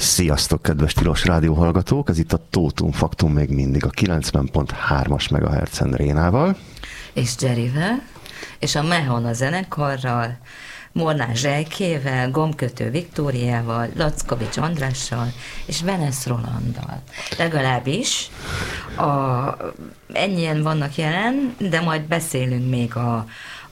Sziasztok, kedves Tilos Rádió hallgatók! Ez itt a Tótum Faktum még mindig a 90.3-as MHz-en Rénával. És Jerryvel, és a Mehona zenekarral, Molnár Zsejkével, Gombkötő Viktóriával, Lackovics Andrással és Venesz Rolanddal. Legalábbis ennyien vannak jelen, de majd beszélünk még a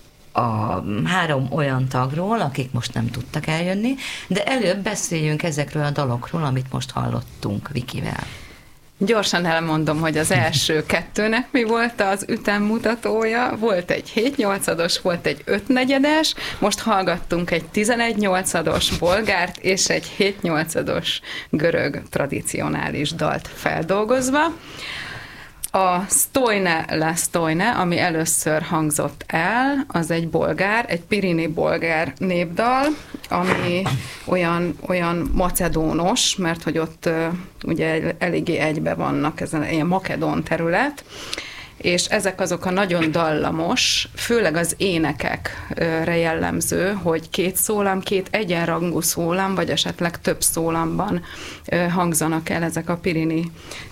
3 olyan tagról, akik most nem tudtak eljönni, de előbb beszéljünk ezekről a dalokról, amit most hallottunk Vikivel. Gyorsan elmondom, hogy az első 2-nek mi volt az ütemmutatója. Volt egy 7/8-as, volt egy 5/4-es, most hallgattunk egy 11/8-as bolgárt és egy 7/8-as görög tradicionális dalt feldolgozva. A Stojne la Stojne, ami először hangzott el, az egy bolgár, egy pirini bolgár népdal, ami olyan macedónos, mert hogy ott ugye eléggé egybe vannak, ez ilyen makedón terület, és ezek azok a nagyon dallamos, főleg az énekekre jellemző, hogy 2 szólam, 2 egyenrangú szólam, vagy esetleg több szólamban hangzanak el ezek a pirini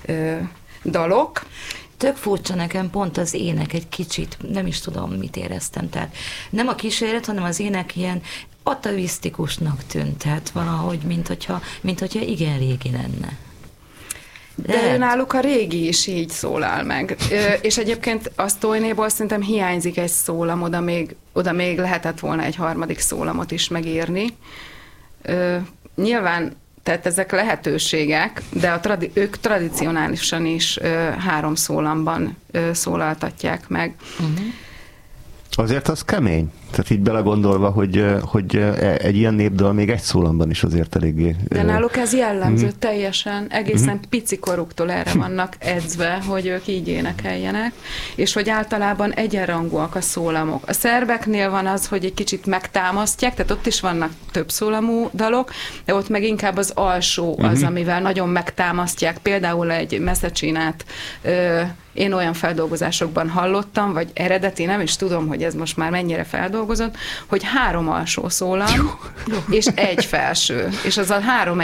dalok. Tök furcsa nekem pont az ének egy kicsit, nem is tudom, mit éreztem. Tehát nem a kíséret, hanem az ének ilyen atavisztikusnak tűnt, tehát valahogy, mint hogyha igen régi lenne. De náluk a régi is így szólal meg. És egyébként a Stojnéból szerintem hiányzik egy szólam, oda még lehetett volna egy 3. szólamot is megírni. Nyilván tehát ezek lehetőségek, de ők tradicionálisan is 3 szólamban szólaltatják meg. Uh-huh. Azért az kemény. Tehát így belegondolva, hogy egy ilyen népdal még 1 szólamban is azért eléggé... De náluk ez jellemző teljesen, egészen pici koruktól erre vannak edzve, hogy ők így énekeljenek, és hogy általában egyenrangúak a szólamok. A szerbeknél van az, hogy egy kicsit megtámasztják, tehát ott is vannak több szólamú dalok, de ott meg inkább az alsó az, amivel nagyon megtámasztják. Például egy Messzecinát én olyan feldolgozásokban hallottam, vagy eredeti, nem is tudom, hogy ez most már mennyire feldolgozott, hogy 3 alsó szólam, és 1 felső. És az a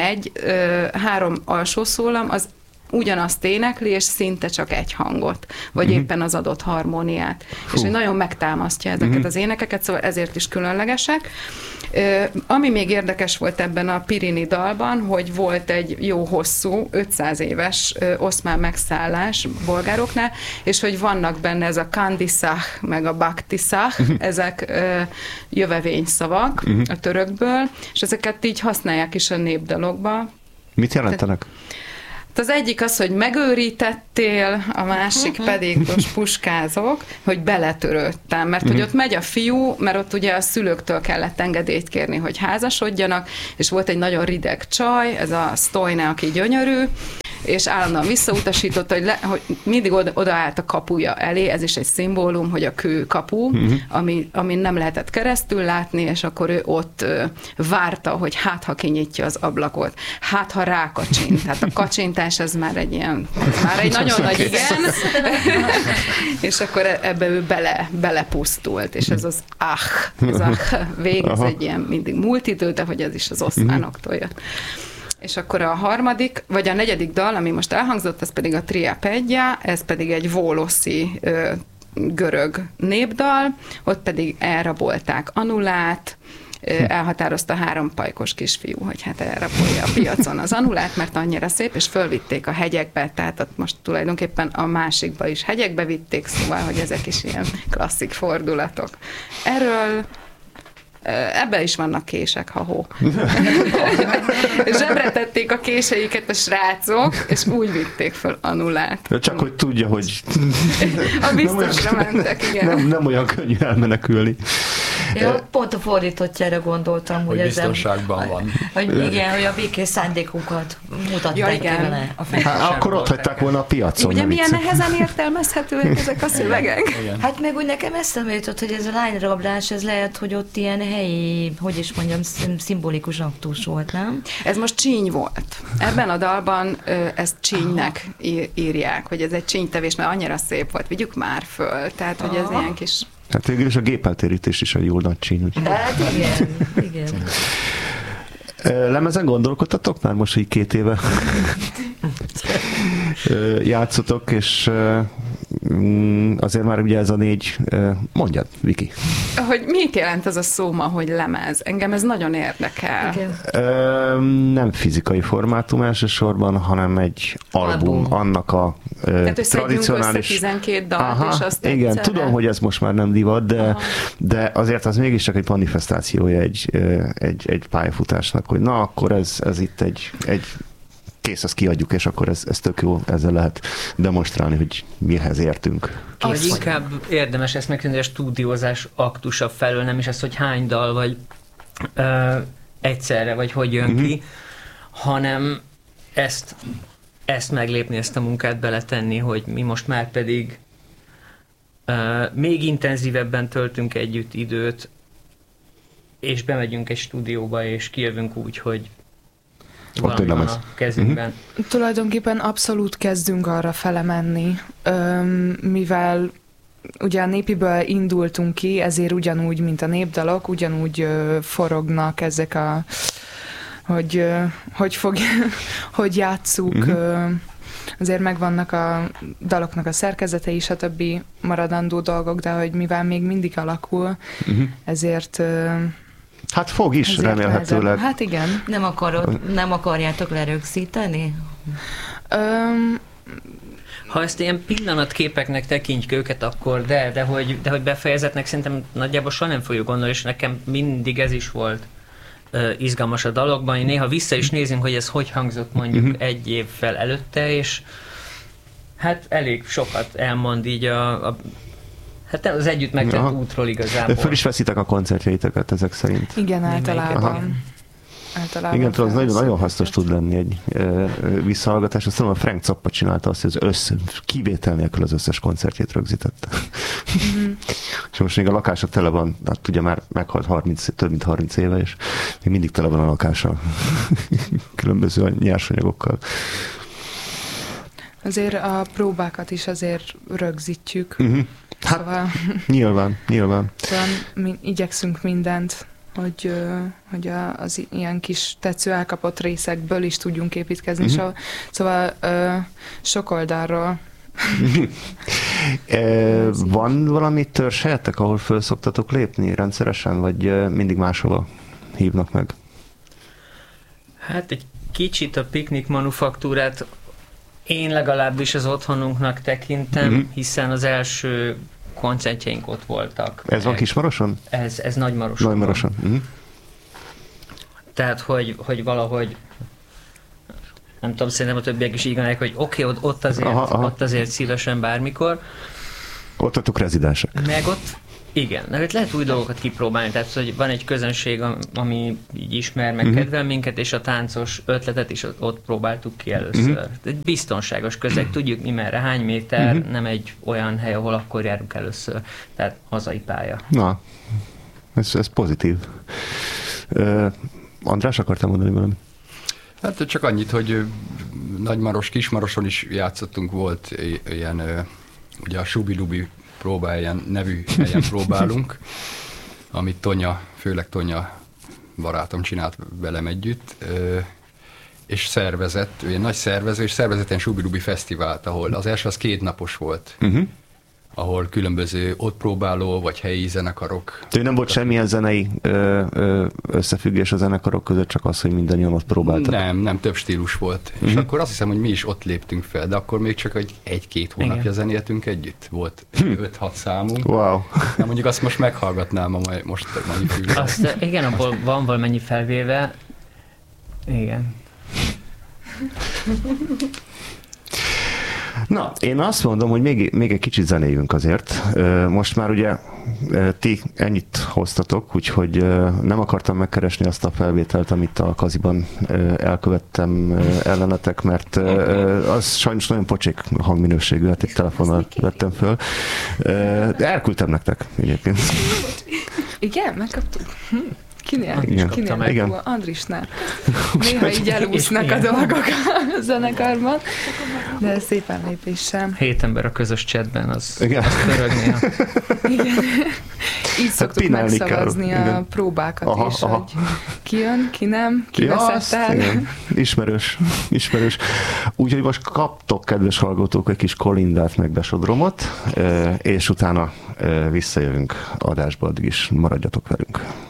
3 alsó szólam, az ugyanazt énekli, és szinte csak 1 hangot, vagy éppen az adott harmóniát. És hogy nagyon megtámasztja ezeket az énekeket, szóval ezért is különlegesek. Ami még érdekes volt ebben a pirini dalban, hogy volt egy jó hosszú, 500 éves oszmán megszállás bolgároknál, és hogy vannak benne ez a kandisah, meg a baktisah, ezek jövevényszavak a törökből, és ezeket így használják is a népdalokba. Mit jelentenek? Az egyik az, hogy megőrítettél, a másik pedig most puskázok, hogy beletörődtem, mert hogy ott megy a fiú, mert ott ugye a szülőktől kellett engedélyt kérni, hogy házasodjanak, és volt egy nagyon rideg csaj, ez a Stojne, aki gyönyörű, és állandóan visszautasította, hogy mindig odaállt a kapuja elé, ez is egy szimbólum, hogy a kő kapu, amin nem lehetett keresztül látni, és akkor ő ott várta, hogy hát ha kinyitja az ablakot, hát ha rákacsint, tehát a kacsintás ez már egy nagyon nagy igen, és akkor ebbe ő belepusztult, és ez az ez a vég, ez egy ilyen mindig múlt idő, de hogy ez is az oszmánoktól jött. És akkor a 3. vagy a 4. dal, ami most elhangzott, az pedig a Triapedja, ez pedig egy vóloszi görög népdal, ott pedig elrabolták Anulát, elhatározta 3 pajkos kisfiú, hogy hát elrabolja a piacon az Anulát, mert annyira szép, és fölvitték a hegyekbe, tehát ott most tulajdonképpen a másikba is hegyekbe vitték, szóval, hogy ezek is ilyen klasszik fordulatok. Erről ebben is vannak kések, ha-hó. Zsebre tették a késeiket a srácok, és úgy vitték föl Anulát. De csak hogy tudja, hogy a biztosra mentek, igen. Nem olyan könnyű elmenekülni. Én pont a fordítottjára gondoltam, hogy biztonságban van. Hogy igen, hogy a békés szándékukat mutatták vele. Akkor ott hagyták volna a piacon. Ugye milyen nehezen értelmezhetőek ezek a szövegek? Igen. Hát meg úgy nekem eszembe jutott, hogy ez a lányrablás, ez lehet, hogy ott ilyen helyi, hogy is mondjam, szimbolikus aktus volt, nem? Ez most csíny volt. Ebben a dalban ezt csínynek írják, hogy ez egy csínytevés, mert annyira szép volt, vigyük már föl. Tehát, hogy ez ilyen kis... Hát végül is a gépeltérítés is egy jó nagy csíny. Hát igen. Lemezen gondolkodtatok már most, hogy 2 éve játszotok, és azért már ugye ez a 4, mondjad, Viki. Hogy mit jelent ez a szó ma, hogy lemez? Engem ez nagyon érdekel. Nem fizikai formátum elsősorban, hanem egy album. Annak a tradicionális... 12 dalt, és azt igen, egyszerre. tudom, hogy ez most már nem divat, de azért az mégiscsak egy manifestációja egy pályafutásnak, hogy na, akkor ez itt egy kész, ezt kiadjuk, és akkor ez tök jó, ezzel lehet demonstrálni, hogy mihez értünk. Vagy inkább érdemes ezt megtenni, a stúdiózás aktusabb felől, nem is ez, hogy hány dal, vagy egyszerre, vagy hogy jön ki, hanem ezt meglépni, ezt a munkát beletenni, hogy mi most már pedig még intenzívebben töltünk együtt időt, és bemegyünk egy stúdióba, és kijövünk úgy, hogy valami van a kezünkben. Tulajdonképpen abszolút kezdünk arra fele menni, mivel ugye a népiből indultunk ki, ezért ugyanúgy, mint a népdalok, ugyanúgy forognak ezek a hogy játsszuk, azért megvannak a daloknak a szerkezetei, stb. Maradandó dolgok, de hogy mivel még mindig alakul, ezért... Hát fog is, remélhetőleg. Nehezebb. Hát igen. Nem akarjátok lerögzíteni? Ha ezt ilyen pillanatképeknek tekintjük őket, akkor de hogy befejezetnek szerintem nagyjából soha nem fogjuk gondolni, és nekem mindig ez is volt izgalmas a dalokban. Én néha vissza is nézem, hogy ez hogy hangzott mondjuk egy évvel előtte, és hát elég sokat elmond így hát az együtt megtett útról igazából. De föl is veszitek a koncertjeiteket ezek szerint. Igen, általában. Igen, tudom, az nagyon hasznos tud lenni egy visszahallgatás. Azt tudom, a Frank Zappa csinálta azt, hogy az kivétel nélkül az összes koncertjét rögzítette. És most még a lakása tele van, hát ugye már meghalt több mint 30 éve, és még mindig tele van a lakása különböző nyersanyagokkal. Azért a próbákat is azért rögzítjük. Hát, szóval, nyilván. Szóval igyekszünk mindent, hogy az ilyen kis tetsző elkapott részekből is tudjunk építkezni. Szóval sok oldalról. Van valami törzshelyetek, ahol föl szoktatok lépni rendszeresen, vagy mindig máshova hívnak meg? Hát egy kicsit a Piknik Manufaktúrát én legalábbis az otthonunknak tekintem, hiszen az első koncertjeink ott voltak. Ez van Kismaroson? Ez Nagymaroson. Nagymaroson. Tehát, hogy valahogy nem tudom, szerintem a többiek is így gondolják, hogy oké, ott azért szívesen bármikor. Ott adtuk rezidensek. Meg ott, igen, mert lehet új dolgokat kipróbálni, tehát hogy van egy közönség, ami így ismer, meg kedvel minket, és a táncos ötletet is ott próbáltuk ki először. Egy biztonságos közeg, tudjuk mi merre, hány méter, nem egy olyan hely, ahol akkor járunk először. Tehát hazai pálya. Na, ez pozitív. András, akartál mondani valamit? Hát csak annyit, hogy Nagymaros, Kismaroson is játszottunk, volt ilyen, ugye a Subi-Lubi próbáljan nevű helyen próbálunk, amit főleg Tonya barátom csinált velem együtt, és szervezett, ő egy nagy szervező, és szervezett egy Subi-Lubi fesztivált, ahol az első az 2 napos volt, ahol különböző ott próbáló, vagy helyi zenekarok. Tehát nem volt semmilyen zenei összefüggés a zenekarok között, csak az, hogy mindannyian ott próbáltak? Nem, több stílus volt. És akkor azt hiszem, hogy mi is ott léptünk fel, de akkor még csak 1-2 hónapja zenéltünk együtt. Volt 5-6 számunk. Wow. Na mondjuk azt most meghallgatnám most mai fülre. Igen, abból van valamennyi felvéve. Igen. Na, én azt mondom, hogy még egy kicsit zenéljünk azért. Most már ugye ti ennyit hoztatok, úgyhogy nem akartam megkeresni azt a felvételt, amit a Kaziban elkövettem ellenetek, mert az sajnos nagyon pocsék hangminőségű, hát egy telefonnal vettem föl. De elküldtem nektek egyébként. Igen, megkaptuk. Kinél? Igen. Andrisnál. Néha így elúsznak a dolgok a zenekarban, de szépen lépéssel. 7 ember a közös chatben, az pörög néha. Igen. így szoktuk pinálni megszavazni kell. a próbákat Aha, is, aha. hogy ki jön, ki nem, ki veszett el. igen. Ismerős. Úgyhogy most kaptok, kedves hallgatók, egy kis kolindát meg besodromot, és utána visszajövünk adásba, addig is maradjatok velünk.